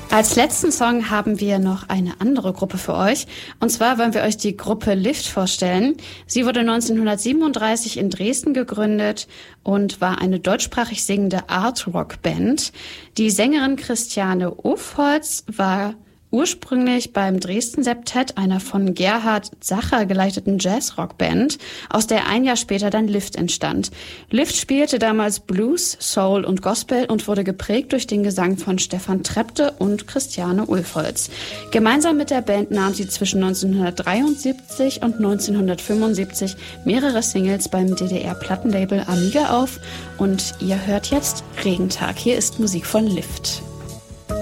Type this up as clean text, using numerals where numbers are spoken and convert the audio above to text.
Als letzten Song haben wir noch eine andere Gruppe für euch. Und zwar wollen wir euch die Gruppe Lift vorstellen. Sie wurde 1937 in Dresden gegründet und war eine deutschsprachig singende Art-Rock-Band. Die Sängerin Christiane Ofholz war ursprünglich beim Dresden Septett, einer von Gerhard Sacher geleiteten Jazz-Rock-Band, aus der ein Jahr später dann Lift entstand. Lift spielte damals Blues, Soul und Gospel und wurde geprägt durch den Gesang von Stefan Trepte und Christiane Ofholz. Gemeinsam mit der Band nahm sie zwischen 1973 und 1975 mehrere Singles beim DDR-Plattenlabel Amiga auf und ihr hört jetzt Regentag. Hier ist Musik von Lift.